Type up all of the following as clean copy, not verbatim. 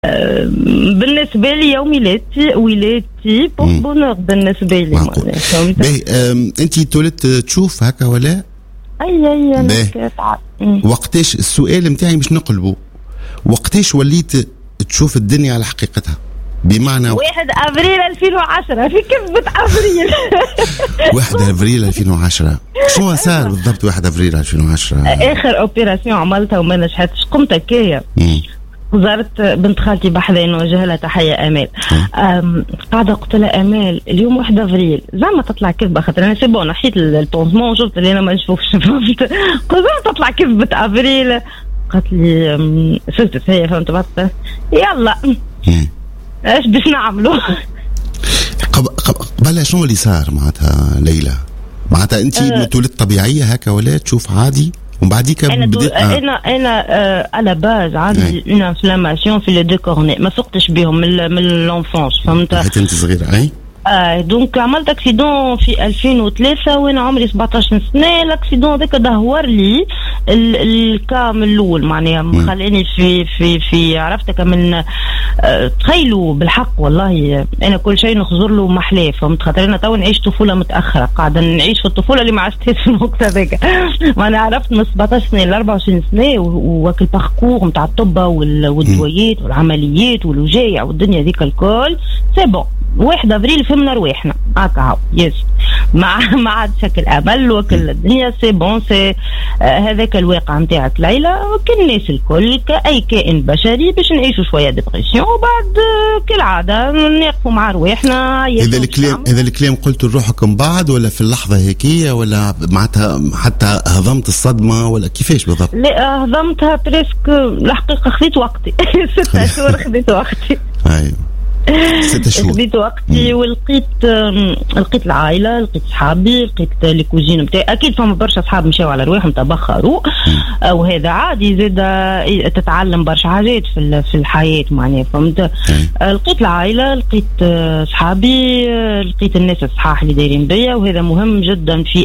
بالنسبة لي ولادتي بونور بالنسبة لي. أنت تولدت تشوف هكا ولا؟ أي وقتاش السؤال متاعي مش نقلبه، وقتاش وليت تشوف الدنيا على حقيقتها؟ بمعنى 1 أبريل 2010 في كذبة أبريل 1 أبريل 2010 شو صار بالضبط 1 أبريل 2010؟ آخر أوبيراسيون عملتها وما نجحتش، قمت هكايا زارت بنت خالتي بحذا نوجه لها تحية أمال. قاعدة قلت لها أمال اليوم 1 أبريل زعما تطلع كذبة، خاطر أنا سيبون نحيت البونسمون وشفت اللي أنا ما نشوفش فهمت، قلت تطلع كذبة أبريل. قالت لي سلتت هي فهمت بطة يلا ايش باش نعملوا. قبل شنو اللي صار معناتها ليلى؟ معناتها انت تولدت طبيعيه هكا ولا تشوف عادي ومن بعديك بديت انا على باز عندي اون انفلاماسيون في لي دو كورني، ما سقتش بهم من لونفونس فهمت. حيت انت صغيره اي دونك عملت اكسيدون في 2003 وانا عمري 17 سنه. الاكسيدون ذاك دهور لي الكام الاول معناها خلاني في عرفتك من تخيلوا بالحق والله انا كل شيء نخزر له محلاه فهمت، خاطر انا تو نعيش طفوله متاخره، قاعده نعيش في الطفوله اللي ما عشتهاش في الوقت هذاك. وانا عرفت من 17 سنه ل 24 سنه وكل باركور نتاع الطب والدويات والعمليات والوجايع والدنيا ذيك الكل سي بون. 1 أبريل فهمنا رواحنا هكا يس ما عاد شكل امل وكل الدنيا سي بون سي هذاك الواقع نتاعك ليلى كالناس الكل كاي كائن بشري باش نعيشوا شويه ديبرسيون وبعد كالعاده نقفوا مع رواحنا. هذا الكلام قلت لروحك من بعد ولا في اللحظه هيكيه ولا معناتها حتى هضمت الصدمه ولا كيفاش بالضبط؟ لا هضمتها بريسك الحقيقه خذيت وقتي 6 شهور خذيت وقتي. ايوه 6 شهور خذيت وقتي ولقيت العائله، لقيت صحابي، لقيت لي كوزين نتاعي. اكيد فما برشا صحاب مشاو على رواحهم تبخروا وهذا عادي زاد تتعلم برشا حاجات في الحياه معناها فهمت. لقيت العائله، لقيت صحابي، لقيت الناس الصحاح اللي دايرين بيا، وهذا مهم جدا في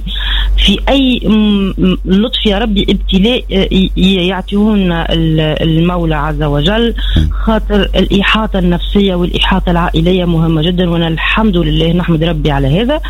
اي لطف يا ربي ابتلاء يعطيهن المولى عز وجل، خاطر الإحاطة النفسية والإحاطة العائلية مهمة جدا، وانا الحمد لله نحمد ربي على هذا.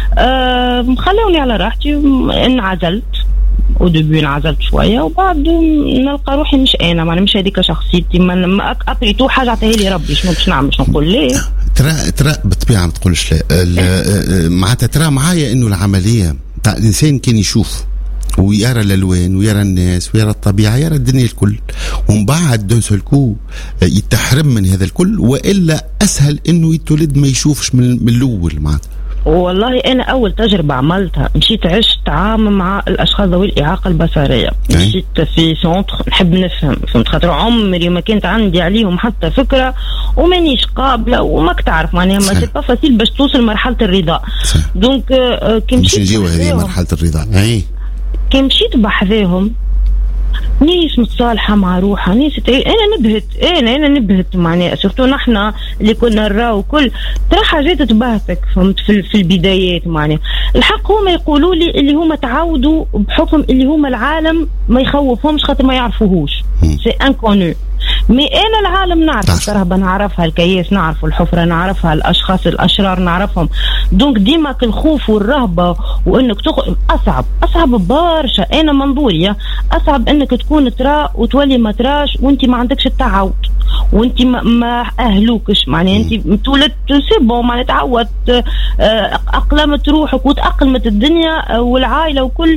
خلوني على راحتي، انعزلت ودبي انعزلت شويه وبعد نلقى روحي مش انا معناها مش هذيك شخصيتي، ما ابريتو حاجه عطيها لي ربي شنو باش نعمل شنو نقول ليه. ترى بالطبيعه ما تقولش لا معناتها ترى معايا انه العمليه تاع الانسان كان يشوف ويرى الالوان ويرى الناس ويرى الطبيعه يرى الدنيا الكل، ومن بعد دون سلكو يتحرم من هذا الكل، والا اسهل انه يتولد ما يشوفش من الاول معناتها. والله انا اول تجربه عملتها مشيت عشت عام مع الاشخاص ذوي الاعاقه البصريه، مشيت في سونتر نحب نفهم فهمت، خاطر عمري ما كانت عندي عليهم حتى فكره ومانيش قابله وماك تعرف معناها ما سي با فاسيل باش توصل مرحله الرضا. دونك كي مشيت نجيو هذه مرحله الرضا كي مشيت بحذاهم ناس متصالحة مع روحها، ناس أنا نبهت معناها سورتو نحنا اللي كنا نراو كل ترى حاجات تبهتك فهمت في البدايات معناها. الحق هما يقولوا لي اللي هما تعودوا بحكم اللي هما العالم ما يخوفهمش خاطر ما يعرفوهوش سي انكونو، مي انا العالم نعرف الكرهبه نعرفها، الكياس نعرف، الحفره نعرفها، الاشخاص الاشرار نعرفهم. دونك ديما الخوف والرهبه وانك اصعب برشا. انا منظوري اصعب انك تكون ترى وتولي ما تراش وانت ما عندكش التعود وانت ما اهلوكش معناها انت تولدت سي بون معناها تعودت اقلمت روحك وتاقلمت الدنيا والعائله وكل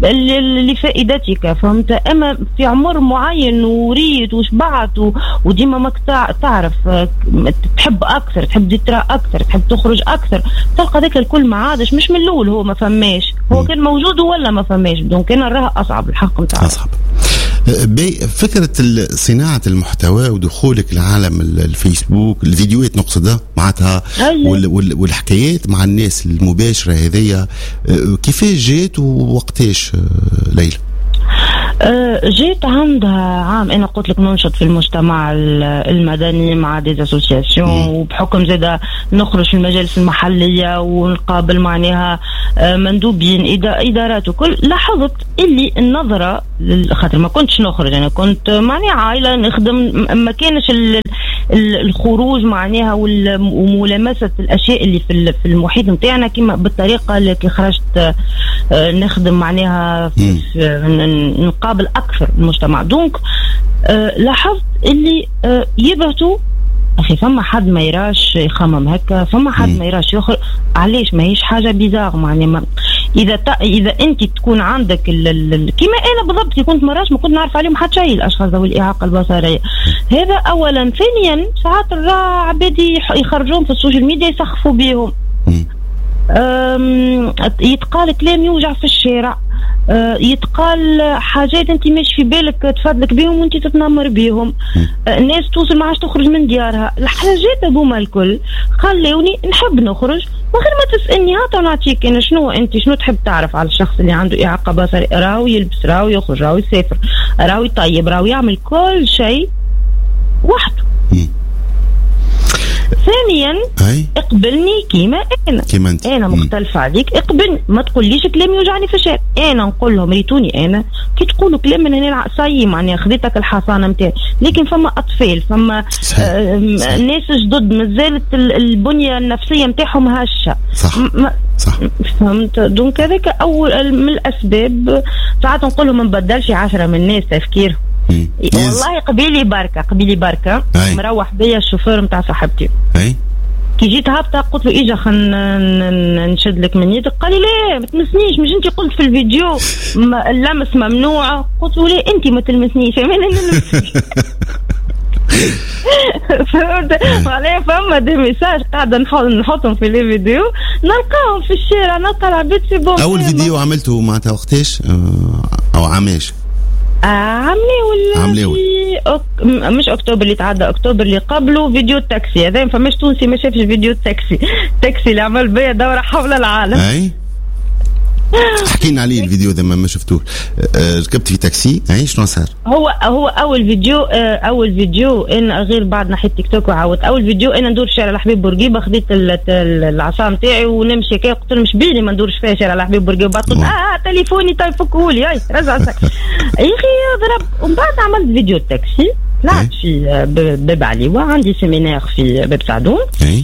لفائدتك فهمت. اما في عمر معين وريت وشبعت وديما ماك تعرف تحب اكثر، تحب ترى اكثر، تحب تخرج اكثر، تلقى ذاك الكل ما عادش مش من الاول هو ما فماش، هو كان موجود ولا ما فماش. دونك انا نراها اصعب الحق نتاعها اصعب. فكرة صناعة المحتوى ودخولك لعالم الفيسبوك الفيديوهات نقصدها معناتها والحكايات مع الناس المباشرة هذية كيفاش جات ووقتاش ليلى؟ جيت عندها عام انا قلت لك ننشط في المجتمع المدني مع دي اسوسياسيون، وبحكم زاده نخرج في المجالس المحليه ونقابل معناها مندوبين ادارات وكل. لاحظت اللي النظره خاطر ما كنتش نخرج، انا كنت معناها عائله نخدم، ما كانش الخروج معناها وملامسه الاشياء اللي في المحيط نتاعنا كما بالطريقه اللي خرجت نخدم معناها نقابل اكثر المجتمع. دونك لاحظت اللي يبهتوا اخي، فما حد ما يراش يخمم هكا، فما حد ما يراش يخرج. علاش ما هيش حاجه بيزار معناها اذا انت تكون عندك كما انا بالضبط كنت مراش ما كنت نعرف عليهم حتى شيء الاشخاص ذوي الاعاقه البصريه. هذا اولا. ثانيا ساعات عباد يخرجون في السوشيال ميديا يسخفوا بهم، يتقال كلام يوجع في الشارع، يتقال حاجات انت مش في بالك تفضلك بيهم وانت تتنمر بيهم. الناس توصل ما عادش تخرج من ديارها. الحاجات هذوما الكل خلوني نحب نخرج من غير ما تسالني هات نعطيك انا شنو تحب تعرف على الشخص اللي عنده اعاقه بصري. راهو يلبس، راهو يخرج، راهو يسافر، راهو يطيب، راهو يعمل كل شيء وحده. ثانيا اقبلني كيما انا مختلفه عليك، اقبلني، ما تقوليش كلام يوجعني في الشارع. انا نقول لهم ريتوني انا كي تقولوا كلام من هنا صايم معني خذيتك الحصانه نتاعي. لكن فما اطفال، فما ناس جدد مازالت البنيه النفسيه نتاعهم هشه. صح فهمت؟ دونك هذاك اول من الاسباب. ساعات نقول لهم ما نبدلش 10 من الناس تفكير. والله قبيلي بركه مروح بيا الشوفير نتاع صاحبتي. كي جيت هابطه قلت له اجا نشد لك من يدك. قال لي لا ما تمسنيش، مش انت قلت في الفيديو اللمس ممنوع؟ قلت له لا انت ما تلمسنيش. فهمت علي؟ فما دي ميساج قاعده نحطهم في لي فيديو نلقاهم في الشارع، نلقى العباد في بون. اول فيديو عملته معناتها وقتاش او عاماش؟ عملي مش اكتوبر اللي تعدى، اكتوبر اللي قبله فيديو التاكسي. هذا فماش تونسي ما شافش فيديو التاكسي اللي عمل بيا دوره حول العالم. اي حكينا عليه الفيديو ده ما شفتوه. ركبت في تاكسي، شنو صار؟ هو اول فيديو انا غير بعد نحيت تيك توك وعاودت. اول فيديو انا ندور في شارع الحبيب بورقيبه، خذيت العصا نتاعي ونمشي كي قلت مش بيني ما ندورش فيها شارع الحبيب بورقيبه. بعد قلت تليفوني طيب فكهولي هاي رجع يا اخي ضرب. ومن بعد عملت فيديو التاكسي، طلعت في باب عليوه، عندي سيمينار في باب سعدون.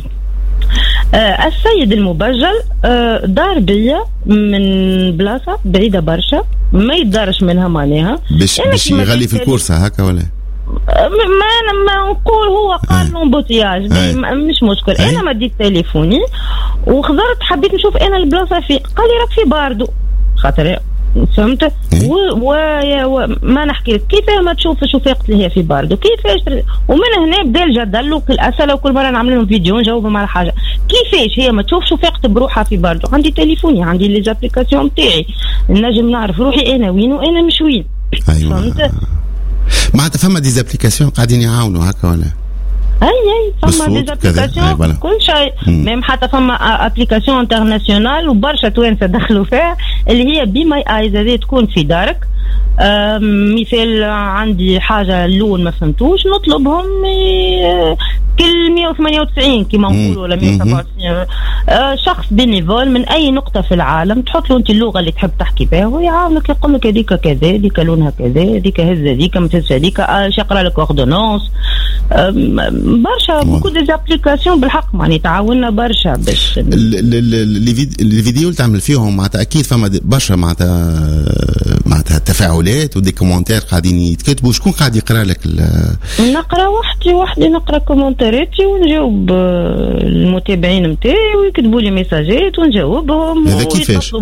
السيد المبجل دار بيا من بلاصه بعيده برشا ما يدارش منها معناها باش يغلي في الكورسه هكا ولا ما نقول. هو قال لهم بوتياج مش مشكل. انا مديت تليفوني وخضرت حبيت نشوف انا البلاصه في. قال لي راك في باردو خاطر فهمت. وما نحكي لك كيف ما تشوف شفاقة اللي هي في باردو كيفاش. ومن هنا بدا الجدل والاسئله، وكل مره نعمل لهم فيديو نجاوبهم على حاجه كيفاش هي ما تشوف شفاقة بروحها في باردو. عندي تليفوني، عندي لي زابليكاسيون نتاعي، نجم نعرف روحي انا وين وانا مش وين. فهمت؟ معناتها فما دي زابليكاسيون قاعدين يعاونوا هكا ولا؟ اي فما دي ابليكاسيون كل شيء. ميم حتى فما ابليكاسيون انترناسيونال وبرشا توانسه دخلوا فيها اللي هي بي ماي ايز. هذه تكون في دارك. مثال عندي حاجه اللون ما فهمتوش نطلبهم كل 198 كما نقولوا ولا 197 شخص بينيفول من اي نقطه في العالم. تحط له انت اللغه اللي تحب تحكي بها ويعاونك، يقول لك هذيك كذا، هذيك لونها كذا، هذيك هز هذيك ما تهز هذيك، يقرا لك اوردونونس. برشا بوكو دي ابليكاسيون بالحق يعني تعاوننا برشا باش الفيديو اللي تعمل فيهم معناتها اكيد فما برشا معناتها تفاعلات ودي كومنتير قاعدين يتكتبوا. شكون قاعد يقرا لك؟ نقرا وحدي نقرا كومنتيراتي ونجاوب المتابعين نتاعي ويكتبوا لي ميساجات ونجاوبهم. هذا كيفاش؟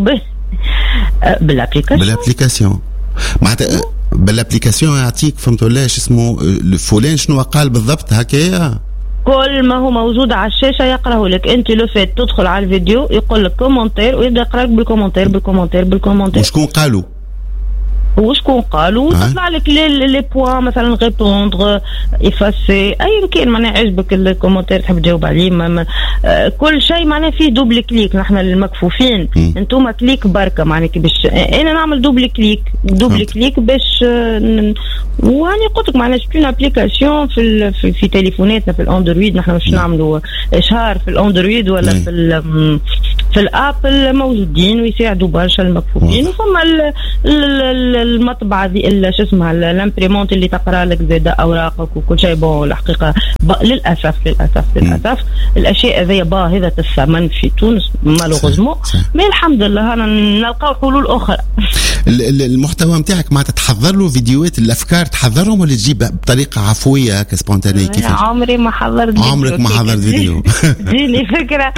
بالابليكاسيون معناتها بالابليكاسيون يعطيك فهمت ولا اسمه فلان شنو قال بالضبط هكايا. كل ما هو موجود على الشاشه يقراه لك انت. لو فات تدخل على الفيديو يقول لك كومنتير ويبدا يقرا لك بالكومنتير. وشكون قالوا؟ وشكون قالوا وتطلع لك لي بوان مثلا ريبوندر افاسي اي كان معناها عجبك الكومنتير تحب تجاوب عليه كل شيء معناها فيه دوبل كليك. نحن المكفوفين انتم كليك بركه معناها كي باش انا نعمل دوبل كليك باش واني قلت لك معناها شفتوا ابليكاسيون في تليفوناتنا في الاندرويد. نحن باش نعملوا اشهار في الاندرويد ولا في الابل موجودين ويساعدوا برشا المكفوفين. وفما المطبعه دي شو اسمها الامبريمونت اللي تقرا لك زاد اوراقك وكل شيء. بون الحقيقه للاسف الاشياء هذه باهظه الثمن في تونس مالوغوزمون. مي الحمد لله انا نلقاو حلول اخرى. المحتوى نتاعك ما تحضر له فيديوهات الافكار تحضرهم ولا تجيب بطريقه عفويه كسبونتانيه كيفاش؟ عمري ما حضرت فيديو. عمرك ما حضرت فيديو؟ تجيني فكره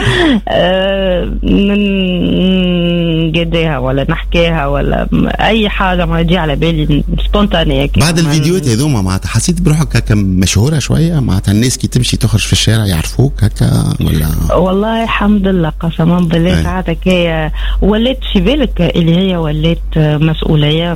نقديها ولا نحكيها ولا اي حاجه ما تجي على بالي سبونتانيه. بعد الفيديوهات هذوما معناتها حسيت بروحك هكا مشهوره شويه معناتها الناس كي تمشي تخرج في الشارع يعرفوك هكا ولا؟ والله الحمد لله قسما بالله ساعتك هي وليت في بالك اللي هي وليت مسؤوليه.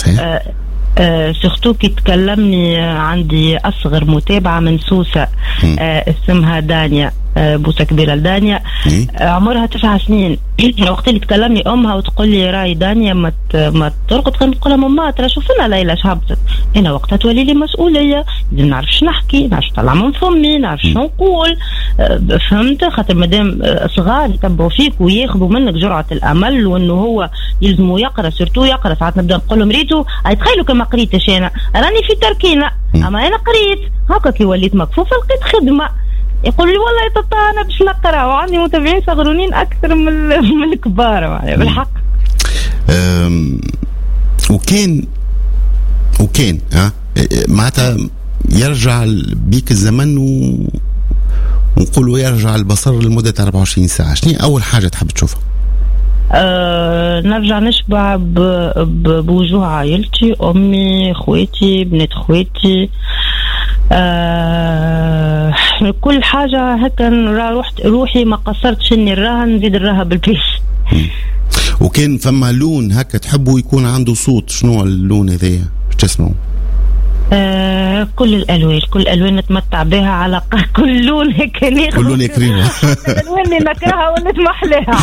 سورتو كي تكلمني عندي أصغر متابعة من سوسة اسمها دانيا بوسة كبيرة لدانيا عمرها 9 سنين. وقت اللي تكلمني أمها وتقول لي راي دانيا ما ترقد خلينا نقول لها ماما ترى شوفنا ليلى شهبطت. هنا وقتها تولي لي مسؤولية لازم نعرف شو نحكي نعرف طلع من فمي نعرف شو نقول. فهمت خاطر مادام صغار يتبعوا فيك وياخذوا منك جرعة الأمل وإنه هو يلزموا يقرأ سورتو يقرأ. ساعات نبدأ نقول لهم ريتو تخيلوا كما قريتش أنا راني في تركينة أما أنا قريت هكا كي وليت مكفوفة لقيت خدمة. يقول لي والله يا تطا انا باش نقرا وعندي متابعين صغرونين اكثر من الكبار يعني بالحق. وكان معناتها يرجع بيك الزمن ونقولوا يرجع البصر لمده 24 ساعه. شنو اول حاجه تحب تشوفها؟ نرجع نشبع بوجوه عائلتي امي خواتي بنات خواتي كل حاجة هكا روحي ما قصرتش اني نراها نزيد نراها بالبيش. وكان فما لون هكا تحبه يكون عنده صوت شنو اللون هذايا تسمعه؟ كل الالوان نتمتع بها على كل لون هيك كل لون يكرمها الالوان اللي نكرهها ولا نسمح لها.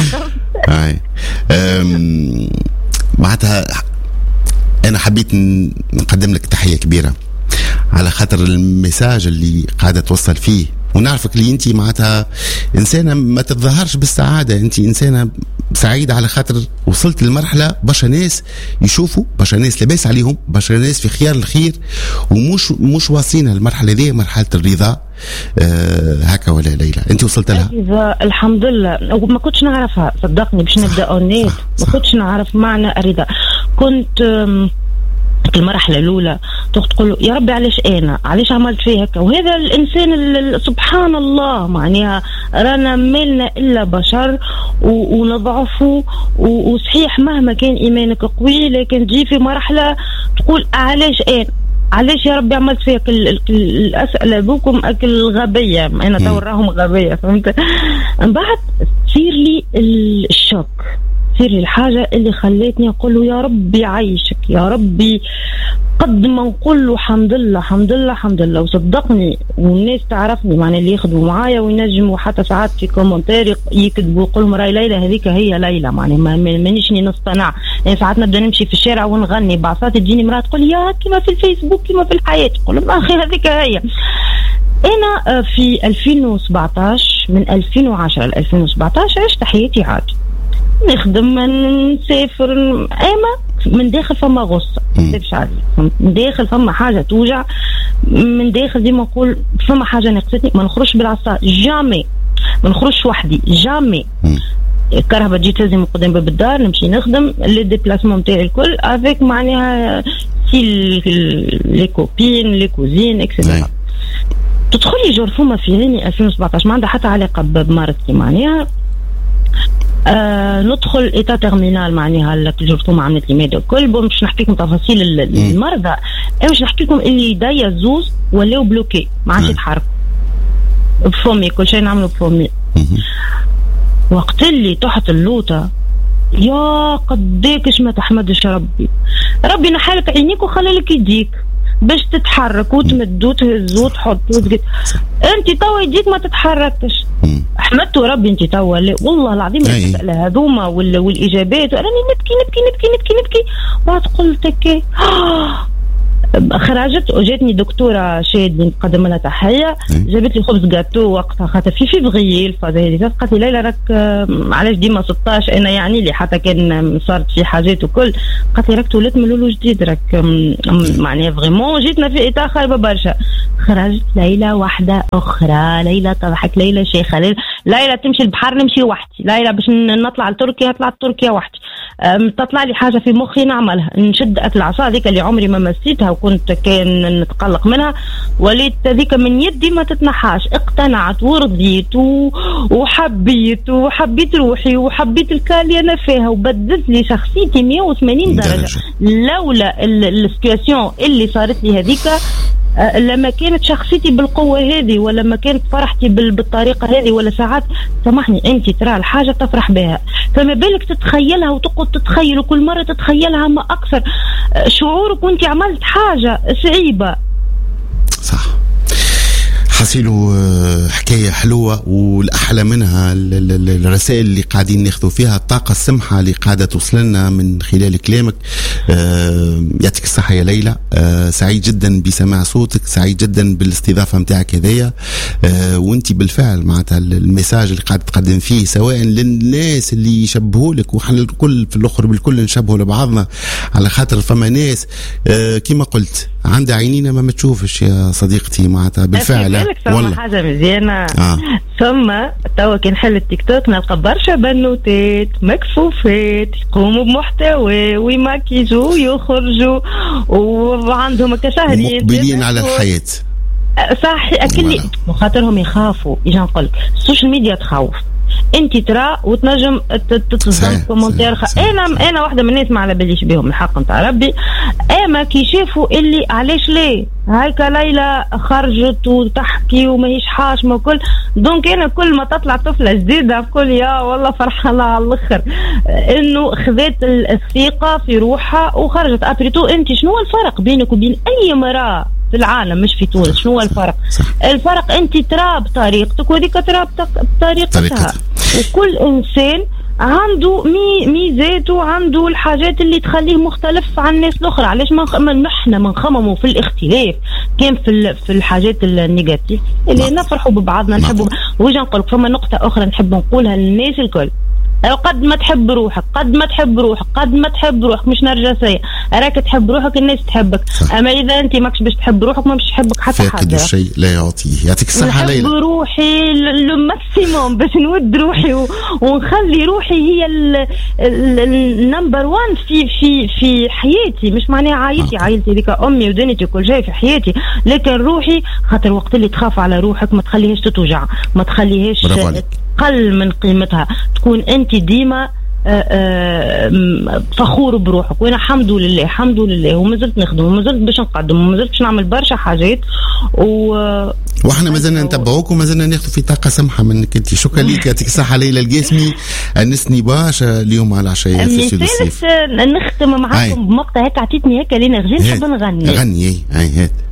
معناتها انا حبيت نقدم لك تحية كبيرة على خاطر المساج اللي قاعدة توصل فيه ونعرفك اللي انت معناتها انسانة ما تتظاهرش بالسعادة. انت انسانة سعيدة على خاطر وصلت للمرحلة باشا ناس يشوفوا باشا ناس لباس عليهم باشا ناس في خيار الخير ومش واصلين المرحلة دي مرحلة الرضا. هكا ولا ليلى انت وصلت لها؟ الحمد لله. وما كنتش نعرفها صدقني باش نبدا اونيت ما كنتش نعرف معنى الرضا. كنت في المرحلة الأولى تقول له يا ربي علاش عملت فيه هكا. وهذا الإنسان سبحان الله معناها رانا مالنا إلا بشر ونضعفوا وصحيح مهما كان إيمانك قوي لكن تجي في مرحلة تقول علاش يا ربي عملت فيها الأسئلة بكم أكل غبية. أنا توراهم غبية فهمت. من بعد تصير لي الشوك تصير لي الحاجة اللي خلتني أقول له يا ربي عايشك يا ربي قد ما نقول له حمد لله حمد لله حمد لله. وصدقني والناس تعرفني معنى اللي يخدموا معايا وينجموا حتى ساعات في كومنتير يكتبوا يقولوا راي ليلى هذيك هي ليلى معنى مانيشني نصطنع. يعني ساعات نبدا نمشي في الشارع ونغني بعصات تجيني مرات تقول يا كما في الفيسبوك كما في الحياة تقول ما أخي هذيك هي. أنا في 2017 من 2010 ل 2017 عشت حياتي عادي نخدم نسافر اما من داخل فما غصة مش عادي من داخل فما حاجة توجع من داخل ديما نقول فما حاجة نقصتني ما نخرجش بالعصا جامي ما نخرجش وحدي جامي. الكهرباء تجي تلزم قدام باب الدار نمشي نخدم لي ديبلاسمون نتاعي الكل افيك معناها سي لي كوبين لي كوزين اكسيتيرا. تدخلي جور فما في عيني 2017 ما عندها حتى علاقة بمرضي معناها ندخل إيتا ترمينال معناها الجرثومة عملت لي ماذا الكل. باش نحكي لكم تفاصيل المرضى باش نحكي لكم اللي يديا الزوز ولاو بلوكي ما عادش يتحركوا بفمي كل شيء نعمله بفمي. وقت اللي تحت اللوطة يا قديكش ما تحمدش ربي نحالك عينيك وخلالك يديك باش تتحرك وتمد وتهز وتحط وتقد. انت توا يديك ما تتحركش. احمدت ربي انت توا والله العظيم الاسئله هذوما والاجابات راني نبكي نبكي نبكي نبكي نبكي. بعد قلت هكا خرجت وجاتني دكتوره شاد نقدم لها تحيه، جابت لي خبز جاتو وقتها خاطر في فيفري الفاز هذه، قالت لي ليلى راك علاش ديما 16 انا يعني لي حتى كان صارت في حاجات وكل، قالت لي راك تولت من الاول جديد راك معناها فريمون جيتنا في اطار خايبه برشا. خرجت ليلى واحده اخرى، ليلى تضحك، ليلى شيخه، ليلى تمشي البحر نمشي وحدي، ليلى باش نطلع لتركيا نطلع لتركيا وحدي، تطلع لي حاجه في مخي نعملها، نشد اكل العصا هذيك اللي عمري ما مسيتها وكنت كان نتقلق منها، وليت هذيك من يدي ما تتنحاش. اقتنعت ورضيت وحبيت روحي وحبيت الكالي انا فيها، وبدلت لي شخصيتي 180 درجه. لولا السيتواسيون اللي صارت لي هذيك لما كانت شخصيتي بالقوة هذه، ولا ما كانت فرحتي بالطريقة هذه، ولا ساعات سامحني انت ترى الحاجة تفرح بها فما بالك تتخيلها وتقعد تتخيل، وكل مرة تتخيلها ما أكثر شعورك وانت عملت حاجة صعيبة. صح، حصيلوا حكاية حلوة، والأحلى منها الرسائل اللي قاعدين ناخذوا فيها، الطاقة السمحة اللي قاعدة توصلنا من خلال كلامك. يعطيك الصحة يا ليلى، سعيد جدا بسماع صوتك، سعيد جدا بالاستضافة متاعك هذيا، وانت بالفعل معناتها الميساج اللي قاعد تقدم فيه سواء للناس اللي يشبهوا لك، وحنا الكل في الأخر بالكل نشبهوا لبعضنا، على خاطر فما ناس كما قلت عندها عينينا ما تشوفش يا صديقتي معناتها بالفعل. والله حاجة مزيانة. ثم توا كي نحل التيك توك نلقى برشا بنوتات مكفوفات يقوموا بمحتوى ويماكيجوا ويخرجوا وعندهم كشهرين مقبلين على الحياة. صح أكيد خاطرهم يخافوا. إيش نقول السوشيال ميديا تخوف، انت ترى وتنجم تتصدم كومنتير. انا واحده من الناس ما على باليش بهم الحق نتاع ربي، اما كي شافوا اللي علاش ليه هايك ليلى خرجت وتحكي وماهيش حاشمه وكل، دونك انا كل ما تطلع طفله جديده نقول يا والله فرحانه على الاخر انه خذت الثقه في روحها وخرجت. ابريتو انت شنو الفرق بينك وبين اي مراه في العالم مش في تونس؟ شنو الفرق؟ الفرق انت ترى بطريقتك وذيك ترى بطريقتها، وكل انسان عنده ميزاته، عنده الحاجات اللي تخليه مختلف عن الناس الاخرى. علاش ما نحن منخمموا في الاختلاف كان في الحاجات النيجاتيف اللي نفرحوا ببعضنا نحبوا. وجا نقول فما نقطه اخرى نحب نقولها للناس الكل، قد ما تحب روحك قد ما تحب روحك مش نرجسية، راك تحب روحك الناس تحبك. اما اذا انت ماكش باش تحب روحك ما باش يحبك حتى حد. فاقد الشيء لا يعطيه. يعطيك الصحة ليلى. نحب روحي لو ماكسيموم باش نود روحي ونخلي روحي هي النمبر 1 في حياتي، مش معناها عائلتي ذيك امي ودنيتي وكل شيء في حياتي، لكن روحي خاطر وقت اللي تخاف على روحك ما تخليهاش تتوجع، ما تخليهاش قل من قيمتها، تكون انت ديما فخور بروحك. وانا الحمد لله ومازلت نخدم ومازلت باش نقدم ومازلت باش نعمل برشا حاجات واحنا مازلنا نتبعوك ومازلنا ناخذ في طاقه سمحه منك انت. شكرا ليك، يعطيك الصحه ليلى القاسمي، انسني برشا اليوم على العشيه في الصيف. نختم معاكم بمقطع هيك عطيتني هيك لينا غزال نحب نغني. غني هات